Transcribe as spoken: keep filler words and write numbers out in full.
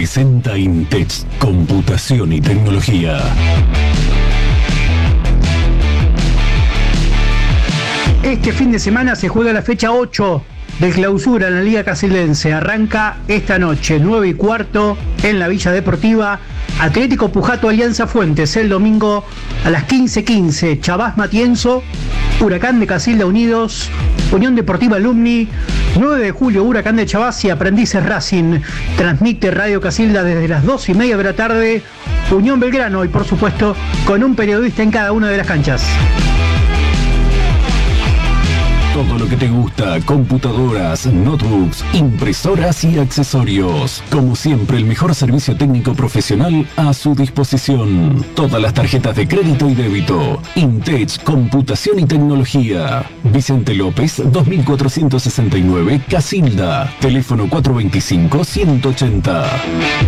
Presenta Intech Computación y Tecnología. Este fin de semana se juega la fecha ocho de clausura en la Liga Casildense. Arranca esta noche, nueve y cuarto, en la Villa Deportiva. Atlético Pujato Alianza Fuentes, el domingo a las quince quince. Chavás Matienzo, Huracán de Casilda Unidos, Unión Deportiva Alumni. nueve de julio, Huracán de Chavás y Aprendices Racing. Transmite Radio Casilda desde las dos y media de la tarde. Unión Belgrano y por supuesto con un periodista en cada una de las canchas. Todo lo que te gusta, computadoras, notebooks, impresoras y accesorios. Como siempre, el mejor servicio técnico profesional a su disposición. Todas las tarjetas de crédito y débito. Intech Computación y Tecnología. Vicente López, dos mil cuatrocientos sesenta y nueve, Casilda. Teléfono cuatro dos cinco, uno ochenta.